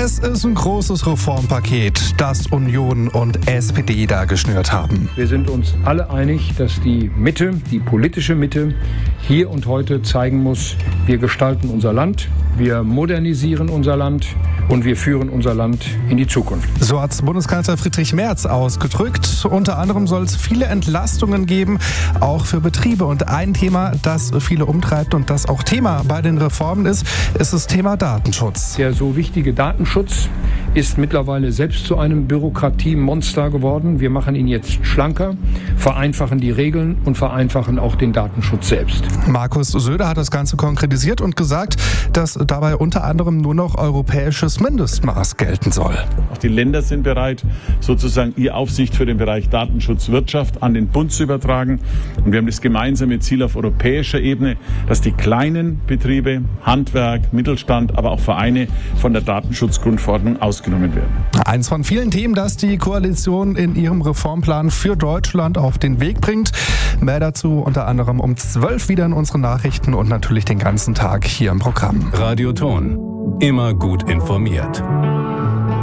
Es ist ein großes Reformpaket, das Union und SPD da geschnürt haben. Wir sind uns alle einig, dass die Mitte, die politische Mitte, hier und heute zeigen muss, wir gestalten unser Land, wir modernisieren unser Land und wir führen unser Land in die Zukunft. So hat Bundeskanzler Friedrich Merz ausgedrückt. Unter anderem soll es viele Entlastungen geben, auch für Betriebe. Und ein Thema, das viele umtreibt und das auch Thema bei den Reformen ist das Thema Datenschutz. Der so wichtige Datenschutz ist mittlerweile selbst zu einem Bürokratiemonster geworden. Wir machen ihn jetzt schlanker, vereinfachen die Regeln und vereinfachen auch den Datenschutz selbst. Markus Söder hat das Ganze konkretisiert und gesagt, dass dabei unter anderem nur noch europäisches Mindestmaß gelten soll. Auch die Länder sind bereit, sozusagen ihre Aufsicht für den Bereich Datenschutzwirtschaft an den Bund zu übertragen. Und wir haben das gemeinsame Ziel auf europäischer Ebene, dass die kleinen Betriebe, Handwerk, Mittelstand, aber auch Vereine von der Datenschutzgrundverordnung ausgenommen werden. Eins von vielen Themen, das die Koalition in ihrem Reformplan für Deutschland auf den Weg bringt. Mehr dazu unter anderem um 12 wieder in unseren Nachrichten und natürlich den ganzen Tag hier im Programm. Radio Ton. Immer gut informiert.